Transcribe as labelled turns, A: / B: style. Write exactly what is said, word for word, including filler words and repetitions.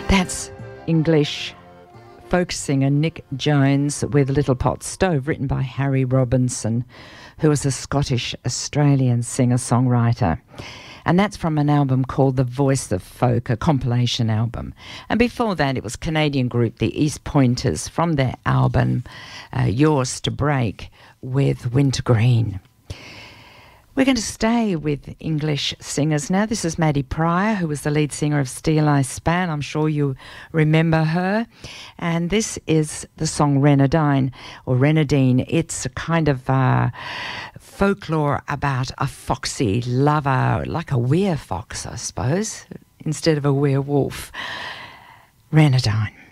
A: That's English folk singer Nick Jones with Little Pot Stove, written by Harry Robinson, who was a Scottish-Australian singer-songwriter. And that's from an album called The Voice of Folk, a compilation album. And before that, it was Canadian group The East Pointers from their album uh, Yours to Break with Wintergreen. We're going to stay with English singers now. This is Maddie Pryor, who was the lead singer of Steel Eye Span. I'm sure you remember her. And this is the song Renadine, or Renadine. It's a kind of uh, folklore about a foxy lover, like a werefox, I suppose, instead of a werewolf. Renadine.